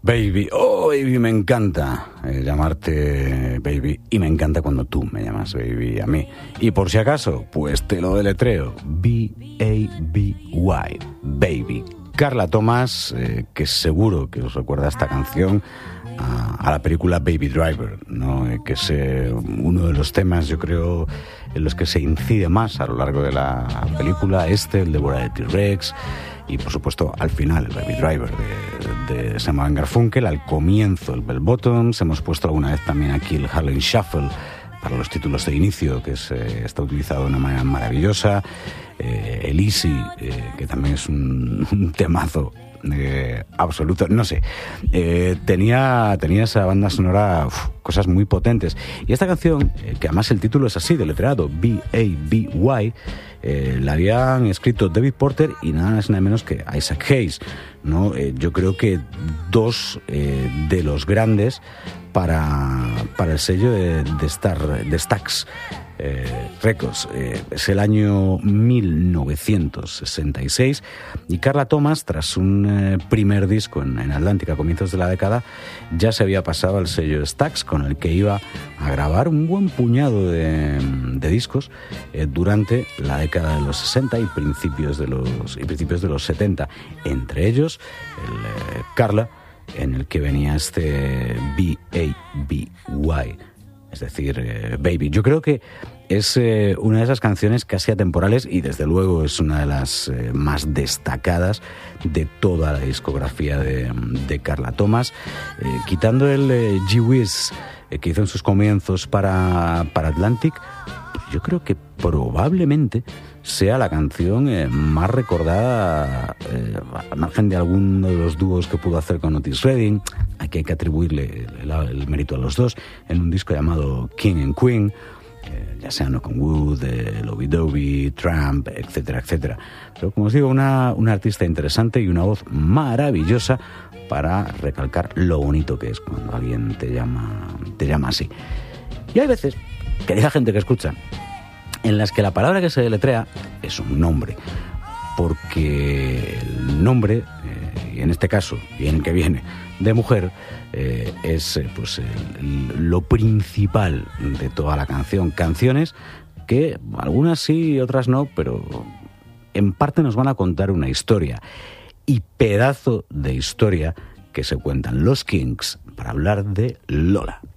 Baby, oh baby, me encanta llamarte baby y me encanta cuando tú me llamas baby a mí. Y por si acaso, pues te lo deletreo, B-A-B-Y, baby. Carla Thomas, que seguro que os recuerda esta canción a la película Baby Driver, ¿no? Que es uno de los temas, yo creo, en los que se incide más a lo largo de la película, el Devora de T-Rex. Y por supuesto al final el Baby Driver de Simon & Garfunkel, al comienzo el Bell Bottoms. Hemos puesto alguna vez también aquí el Harlem Shuffle para los títulos de inicio, que está utilizado de una manera maravillosa. El Easy, que también es un temazo absoluto, no sé, tenía esa banda sonora, cosas muy potentes. Y esta canción, que además el título es así, deletreado B-A-B-Y, la habían escrito David Porter y nada más nada menos que Isaac Hayes, ¿no? Yo creo que dos de los grandes para el sello de Stax Records. Es el año 1966 y Carla Thomas, tras un primer disco en Atlantic a comienzos de la década, ya se había pasado al sello Stax, con el que iba a grabar un buen puñado de discos durante la década de los 60 y principios de los 70, entre ellos el Carla, en el que venía este B-A-B-Y, es decir, Baby. Yo creo que es una de esas canciones casi atemporales y desde luego es una de las más destacadas de toda la discografía de Carla Thomas, quitando el Gee Whiz que hizo en sus comienzos para Atlantic. Yo creo que probablemente sea la canción más recordada, al margen de alguno de los dúos que pudo hacer con Otis Redding. Aquí hay que atribuirle el mérito a los dos, en un disco llamado King and Queen, ya sea No Con Wood, Lovey Dovey, Tramp, etcétera, etcétera. Pero como os digo, una artista interesante y una voz maravillosa para recalcar lo bonito que es cuando alguien te llama así. Y hay veces, querida gente que escucha, en las que la palabra que se deletrea es un nombre, porque el nombre, y en este caso, y en el que viene, de mujer, es pues lo principal de toda la canción. Canciones que algunas sí, otras no, pero en parte nos van a contar una historia, y pedazo de historia que se cuentan los Kinks para hablar de Lola.